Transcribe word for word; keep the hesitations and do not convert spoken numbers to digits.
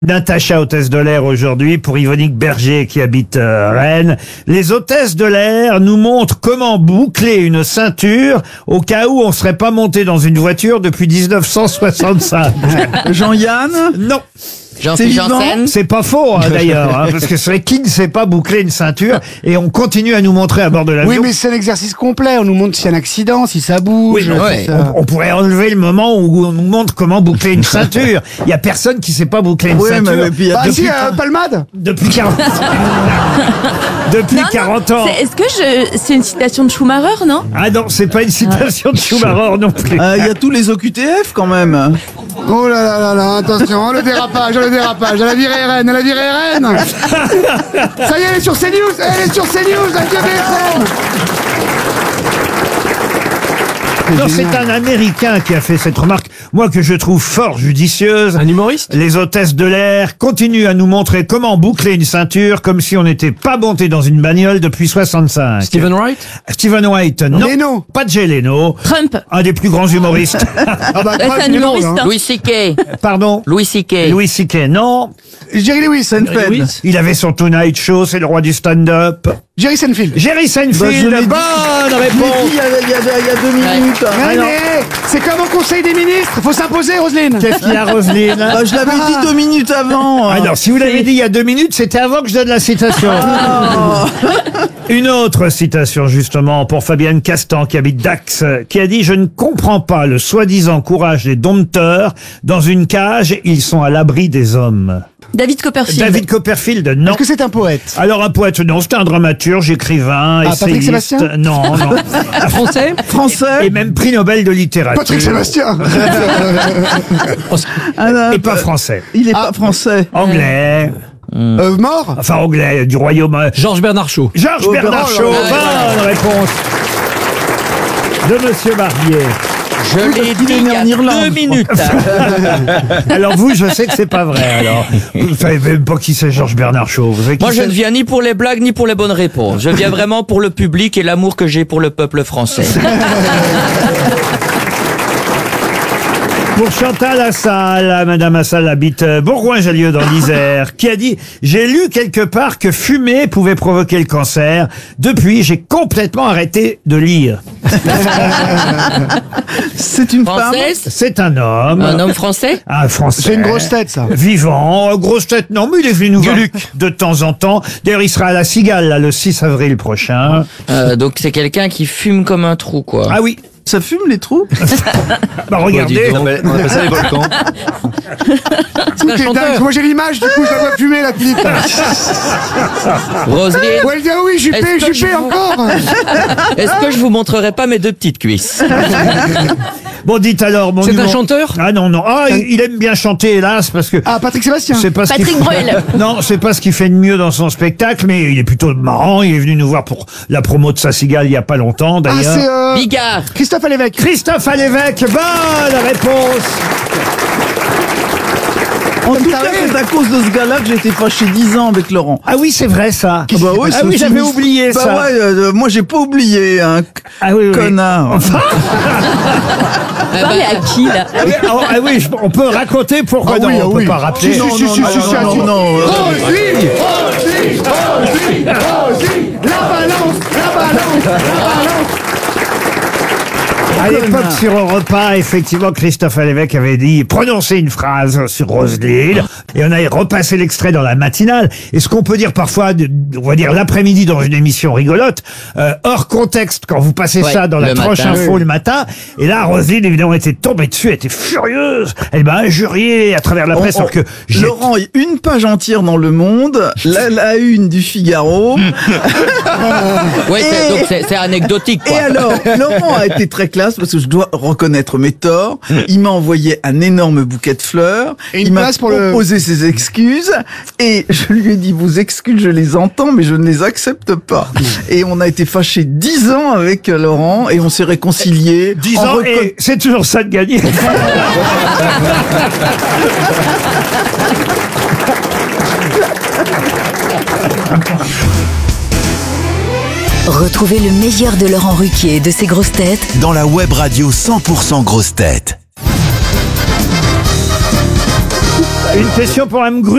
Natacha, hôtesse de l'air aujourd'hui, pour Yvonique Berger qui habite euh, Rennes. Les hôtesses de l'air nous montrent comment boucler une ceinture au cas où on serait pas monté dans une voiture depuis dix-neuf cent soixante-cinq. Jean-Yann? Non. C'est Janssen. C'est pas faux hein, d'ailleurs, hein, parce que c'est vrai qui ne sait pas boucler une ceinture et on continue à nous montrer à bord de l'avion. Oui, mais c'est un exercice complet. On nous montre s'il y a un accident, si ça bouge. Oui, mais ouais. si ça- on, on pourrait enlever le moment où on nous montre comment boucler une ceinture. Il y a personne qui sait pas boucler une Oui, ceinture mais puis il y a Bah depuis- si, euh, palmade. depuis quarante depuis Non, non, quarante ans. c'est- Est-ce que je... c'est une citation de Schumacher, non? Ah non, c'est pas une citation de Schumacher non plus. Euh, Il y a tous les O Q T F quand même. Oh là là là là, attention, le dérapage, le dérapage. Elle a viré Rennes, elle a viré Rennes. Ça y est, elle est sur CNews, elle est sur CNews, la B F M. Non, c'est un Américain qui a fait cette remarque, moi que je trouve fort judicieuse. Un humoriste? Les hôtesses de l'air continuent à nous montrer comment boucler une ceinture comme si on n'était pas monté dans une bagnole depuis soixante-cinq. Stephen Wright? Stephen White, non. Leno. Pas de Jay Leno. Trump. Un des plus grands humoristes. Ah bah, Ouais, Trump, c'est un il est drôle, humoriste, hein. hein. Louis C K. Pardon. Louis C K. Louis C K, non. Jerry Lewis. Seinfeld. Lewis. Il avait son Tonight Show, c'est le roi du stand-up. Jerry Seinfeld. Jerry Bah, je Seinfeld, l'ai dit. bonne Je l'ai réponse. dit il y a, il y a- il y a deux minutes. Ouais, Ah non. mais c'est comme au Conseil des ministres, faut s'imposer, Roselyne. Qu'est-ce qu'il y a, Roselyne? Bah, je l'avais dit deux minutes avant. Alors, si vous l'avez dit il y a deux minutes, c'était avant que je donne la citation. Une autre citation, justement, pour Fabienne Castan, qui habite Dax, qui a dit « Je ne comprends pas le soi-disant courage des dompteurs. Dans une cage, ils sont à l'abri des hommes. David » Copperfield. David Copperfield, non. Est-ce que c'est un poète? Alors, un poète, non, c'était un dramaturge, écrivain, Ah, Patrick essayiste. Sébastien Non, non. Un français? Français. Et même prix Nobel de littérature. Patrick Sébastien. Ah, non, Et pas français. Il est pas français. Anglais. Euh, mort. Enfin, anglais, du royaume... Georges Bernard Shaw. Georges Oh, Bernard oh, Shaw, là, là, bonne réponse de Monsieur Barbier. Je l'ai qu'il dit est il né y a en Irlande, deux je minutes. Alors vous, je sais que c'est pas vrai. Alors, vous savez même pas qui c'est Georges Bernard Shaw. Vous savez qui Moi, je c'est ne viens ni pour les blagues ni pour les bonnes réponses. Je viens vraiment pour le public et l'amour que j'ai pour le peuple français. Pour Chantal Assal, Madame Assal habite euh, Bourgoin-Jallieu dans l'Isère, qui a dit « J'ai lu quelque part que fumer pouvait provoquer le cancer. Depuis, j'ai complètement arrêté de lire. C'est une femme. Française? » C'est un homme. Un homme français? Un Français. C'est une grosse tête, ça. Vivant, euh, grosse tête, non, mais il est venu nous voir de temps en temps. D'ailleurs, il sera à la Cigale, là, le six avril prochain. Euh, donc c'est quelqu'un qui fume comme un trou, quoi. Ah oui, Ça fume les trous? bah regardez. On appelle ça les volcans. C'est dingue, parce que moi j'ai l'image, du coup je la vois fumer la petite. Roselyne, Ouais, elle dit ah oui, Juppé, Est-ce que Juppé je vous- encore. est-ce que je vous montrerai pas mes deux petites cuisses? Bon, dites alors, mon C'est un numéro- chanteur? Ah non, non. Ah, il, il aime bien chanter, hélas, parce que... Ah, Patrick Sébastien. C'est pas ce qu'il Patrick fait- Bruel. Non, c'est pas ce qu'il fait de mieux dans son spectacle, mais il est plutôt marrant. Il est venu nous voir pour la promo de sa cigale il y a pas longtemps, Ah, d'ailleurs. c'est euh, Bigard. Christophe Alévèque. Christophe Alévèque, bonne réponse. En tout ça cas, arrive. c'est à cause de ce gars-là que j'ai été fâché dix ans avec Laurent. Ah oui, c'est vrai, ça. Ah bah ouais, ah c'est oui, aussi j'avais une- oublié bah ça. ouais, euh, moi j'ai pas oublié, hein, Ah oui, oui. connard. Eh Parlez ben, à qui, là? Ah oui, ah, ah oui, je- on peut raconter pourquoi Ah non, oui, ah on peut oui. pas rappeler. Si, si, si, si, non, si, non, si, non, si. non, euh, Roselyne, Roselyne, Roselyne, Roselyne, la balance, la balance, la balance. À l'époque, Connard. sur Europe un, effectivement, Christophe Alévèque avait dit, prononcé une phrase sur Roselyne, et on a repassé l'extrait dans la matinale. Et ce qu'on peut dire parfois, de- on va dire l'après-midi dans une émission rigolote, euh, hors contexte, quand vous passez Ouais, ça dans la le tranche matin. info le matin, et là, Roselyne, évidemment, était tombée dessus, elle était furieuse, elle m'a injurié à travers la presse, On- alors que j'ai- Laurent, une page entière dans Le Monde, la, la une du Figaro. ouais, c'est- Et- donc c'est c'est anecdotique, quoi. Et alors, Laurent a été très classe parce que je dois reconnaître mes torts. Il m'a envoyé un énorme bouquet de fleurs. Et une il m'a place pour le- proposé ses excuses. Et je lui ai dit, vos excuses, je les entends, mais je ne les accepte pas. Et on a été fâchés dix ans avec Laurent et on s'est réconciliés. dix en ans, recon- et c'est toujours ça de gagner. Retrouvez le meilleur de Laurent Ruquier et de ses grosses têtes dans la web radio cent pour cent grosses têtes. Une question pour Mme Gru.